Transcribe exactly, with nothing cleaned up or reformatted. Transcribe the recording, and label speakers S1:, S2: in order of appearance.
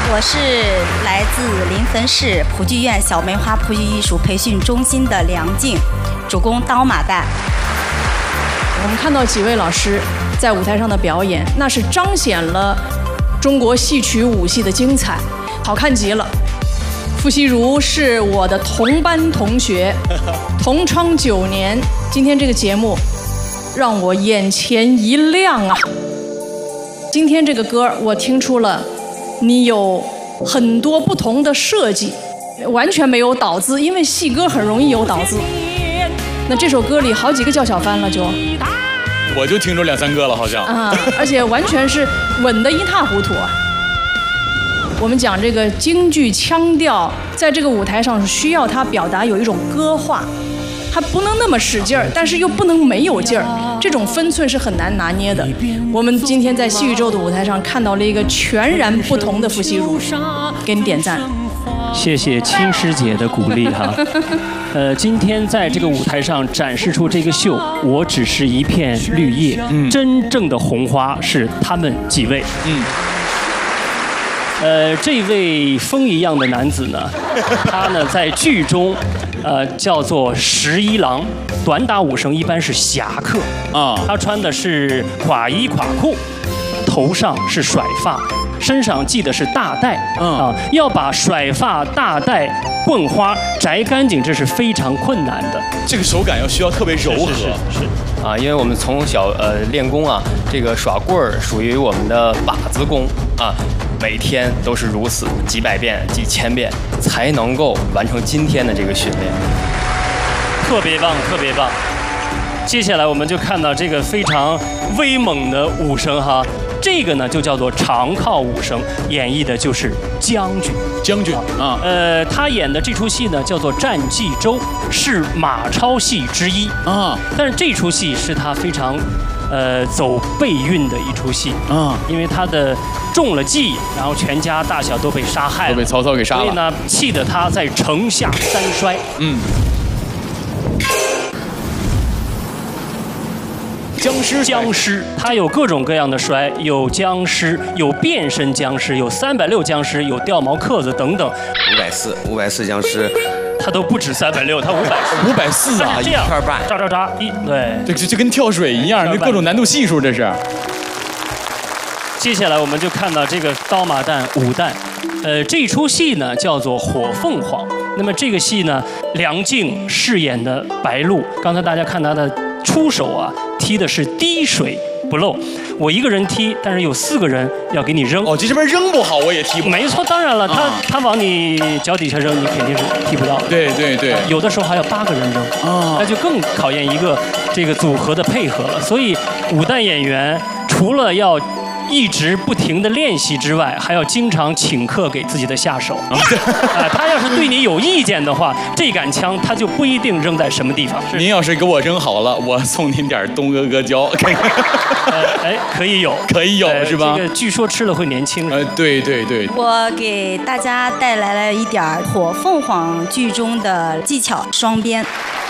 S1: 我是来自临汾市普剧院小梅花普剧艺术培训中心的梁静，主攻刀马旦。
S2: 我们看到几位老师在舞台上的表演，那是彰显了中国戏曲舞戏的精彩，好看极了。傅希如是我的同班同学，同窗九年。今天这个节目让我眼前一亮啊！今天这个歌我听出了你有很多不同的设计，完全没有倒字，因为戏歌很容易有倒字。那这首歌里好几个叫小翻了就，
S3: 我就听着两三个了好像
S2: 啊，而且完全是稳得一塌糊涂啊。我们讲这个京剧腔调，在这个舞台上是需要它表达有一种歌化，它不能那么使劲儿，但是又不能没有劲儿，这种分寸是很难拿捏的。我们今天在戏宇宙的舞台上看到了一个全然不同的傅希如，给你点赞。
S4: 谢谢青师姐的鼓励哈。呃，今天在这个舞台上展示出这个秀，我只是一片绿叶，嗯、真正的红花是他们几位。嗯。呃，这位风一样的男子呢，他呢在剧中，呃叫做十一郎，短打武生一般是侠客啊。他穿的是垮衣垮裤，头上是甩发。身上系的是大带，嗯啊，要把甩发、大带、棍花摘干净，这是非常困难的。
S3: 这个手感要需要特别柔和，
S4: 是, 是, 是, 是
S5: 啊，因为我们从小呃练功啊，这个耍棍儿属于我们的把子功啊，每天都是如此几百遍、几千遍，才能够完成今天的这个训练。
S4: 特别棒，特别棒。接下来我们就看到这个非常威猛的武生哈。这个呢就叫做长靠武生，演绎的就是将军。
S3: 将军啊，
S4: 呃，他演的这出戏呢叫做《战冀州》，是马超戏之一啊。但是这出戏是他非常，呃，走背运的一出戏啊，因为他的中了计，然后全家大小都被杀害了，
S3: 都被曹操给杀了。
S4: 所以呢，气得他在城下三衰。嗯。
S3: 僵尸，
S4: 僵尸，它有各种各样的摔，有僵尸，有变身僵尸，有三百六僵尸，有掉毛克子等等。
S6: 五百四，五百四僵尸，
S4: 它都不止三百六，它五百四，
S3: 五百四啊，
S4: 这样
S6: 一圈半，
S4: 扎扎扎，一对，
S3: 这这就跟跳水一样，这各种难度系数这是。
S4: 接下来我们就看到这个刀马旦武旦，呃，这出戏呢叫做《火凤凰》。那么这个戏呢，梁静饰演的白鹿，刚才大家看她的出手啊。踢的是滴水不漏，我一个人踢，但是有四个人要给你扔。
S3: 哦，这边扔不好，我也踢不好。
S4: 没错，当然了，他、啊、他往你脚底下扔，你肯定是踢不到。
S3: 对对对，
S4: 有的时候还有八个人扔，啊，那就更考验一个这个组合的配合了。所以武旦演员除了要一直不停的练习之外，还要经常请客给自己的下手。啊，他要是对你有意见的话，这杆枪他就不一定扔在什么地方。
S3: 您要是给我扔好了，我送您点东阿阿胶。
S4: 呃，哎，可以有，
S3: 可以有、呃、是吧？
S4: 这个据说吃了会年轻。
S3: 呃，对对对。
S1: 我给大家带来了一点火凤凰剧中的技巧双鞭。